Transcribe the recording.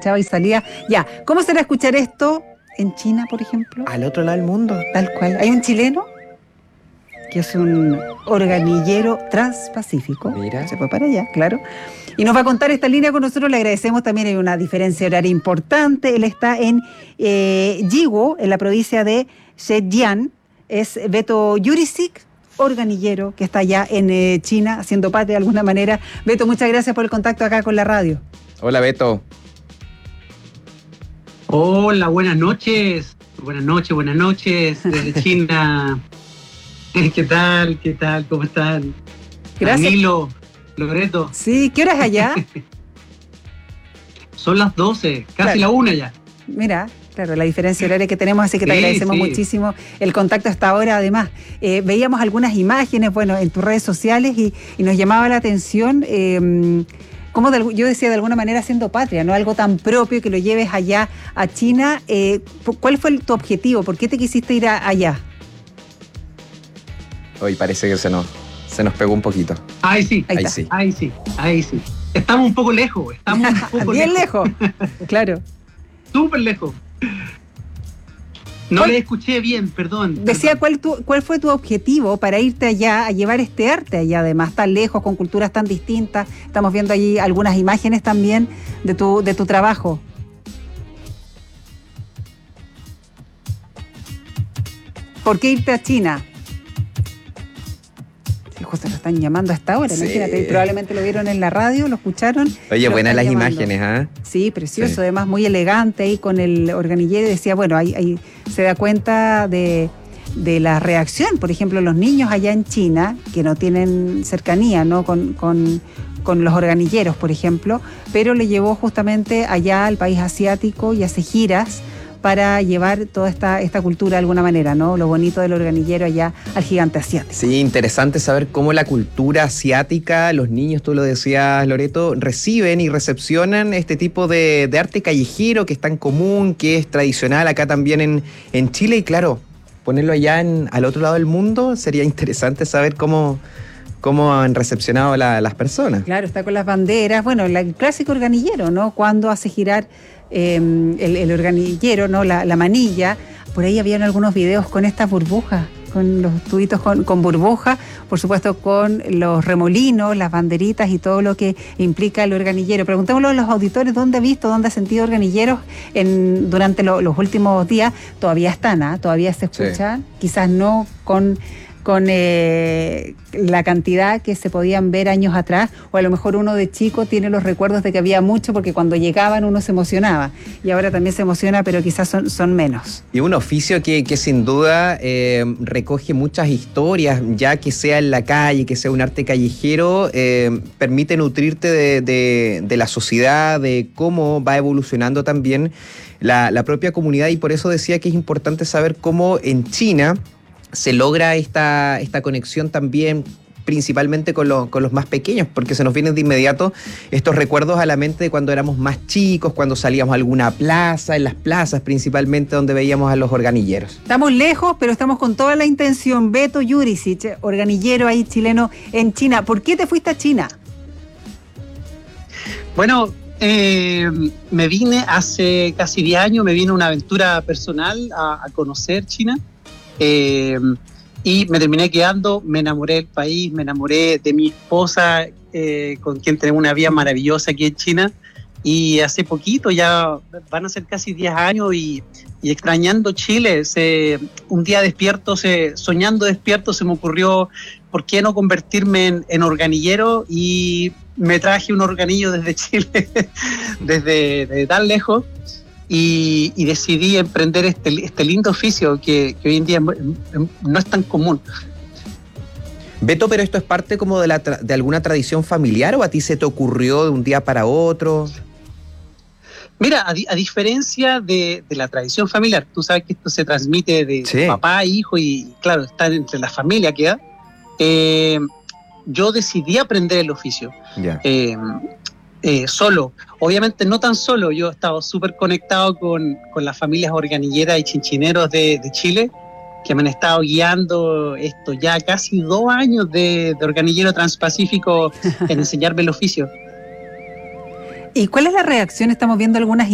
entraba y salía. Ya, ¿cómo será escuchar esto en China, por ejemplo? Al otro lado del mundo. Tal cual. Hay un chileno que es un organillero transpacífico. Mira. Se fue para allá, claro. Y nos va a contar esta línea con nosotros. Le agradecemos. También hay una diferencia horaria importante. Él está en Yiwu, en la provincia de Zhejiang. Es Beto Jurisic, organillero, que está allá en China, haciendo patria de alguna manera. Beto, muchas gracias por el contacto acá con la radio. Hola, Beto. Hola, buenas noches. Buenas noches desde China. ¿Qué tal? ¿Cómo están? Gracias. Danilo, Loreto. Sí, ¿qué hora es allá? Son las 12, casi Claro. la 1 ya. Mira, claro, la diferencia horaria que tenemos, así que te Sí, agradecemos sí. muchísimo el contacto hasta ahora. Además, veíamos algunas imágenes, bueno, en tus redes sociales y nos llamaba la atención cómo yo decía de alguna manera haciendo patria, ¿no? Algo tan propio que lo lleves allá a China. ¿Cuál fue tu objetivo? ¿Por qué te quisiste ir allá? Hoy parece que se nos pegó un poquito. Ahí sí, Ahí Ahí está. sí. ahí sí. Estamos un poco lejos, Bien lejos, claro. Súper lejos. No le escuché bien, perdón. Decía, ¿cuál fue tu objetivo para irte allá, a llevar este arte allá, además, tan lejos, con culturas tan distintas? Estamos viendo allí algunas imágenes también de tu trabajo. ¿Por qué irte a China? Sí, justo lo están llamando a esta hora, Sí. imagínate, probablemente lo vieron en la radio, lo escucharon. Oye, lo buenas están las llamando. imágenes, ¿ah? Sí, precioso, Sí. además muy elegante ahí con el organillero. Y decía, bueno, ahí se da cuenta de la reacción. Por ejemplo, los niños allá en China, que no tienen cercanía, ¿no? con los organilleros, por ejemplo, pero le llevó justamente allá al país asiático y hace giras para llevar toda esta cultura de alguna manera, ¿no? Lo bonito del organillero allá al gigante asiático. Sí, interesante saber cómo la cultura asiática, los niños, tú lo decías, Loreto, reciben y recepcionan este tipo de arte callejero que es tan común, que es tradicional acá también en Chile. Y claro, ponerlo allá al otro lado del mundo, sería interesante saber cómo han recepcionado las personas. Claro, está con las banderas. Bueno, el clásico organillero, ¿no? Cuando hace girar el organillero, ¿no? La manilla. Por ahí habían algunos videos con estas burbujas, con los tubitos con burbujas, por supuesto con los remolinos, las banderitas y todo lo que implica el organillero. Preguntémosle a los auditores dónde ha sentido organilleros durante los últimos días. Todavía están, ¿ah? Todavía se escuchan, sí. Quizás no con la cantidad que se podían ver años atrás, o a lo mejor uno de chico tiene los recuerdos de que había mucho, porque cuando llegaban uno se emocionaba, y ahora también se emociona, pero quizás son menos. Y un oficio que sin duda recoge muchas historias, ya que sea en la calle, que sea un arte callejero, permite nutrirte de la sociedad, de cómo va evolucionando también la propia comunidad, y por eso decía que es importante saber cómo en China se logra esta conexión también, principalmente con los más pequeños, porque se nos vienen de inmediato estos recuerdos a la mente de cuando éramos más chicos, cuando salíamos a alguna plaza, en las plazas principalmente, donde veíamos a los organilleros. Estamos lejos, pero estamos con toda la intención. Beto Jurisic, organillero ahí chileno en China. ¿Por qué te fuiste a China? Bueno, me vine hace casi 10 años, me vine a una aventura personal a conocer China. Y me terminé quedando, me enamoré del país, me enamoré de mi esposa, con quien tenemos una vida maravillosa aquí en China, y hace poquito, ya van a ser casi 10 años, y extrañando Chile, un día soñando despierto, se me ocurrió, ¿por qué no convertirme en organillero? Y me traje un organillo desde Chile, desde tan lejos. Y decidí emprender este lindo oficio que hoy en día no es tan común. Beto, ¿pero esto es parte como de alguna tradición familiar, o a ti se te ocurrió de un día para otro? Mira, a diferencia de la tradición familiar, tú sabes que esto se transmite de papá a hijo, y claro, está entre la familia queda. Yo decidí aprender el oficio. Ya. Solo, obviamente no tan solo, yo he estado súper conectado con las familias organilleras y chinchineros de Chile, que me han estado guiando esto ya casi 2 años de organillero transpacífico en enseñarme el oficio. ¿Y cuál es la reacción? Estamos viendo algunas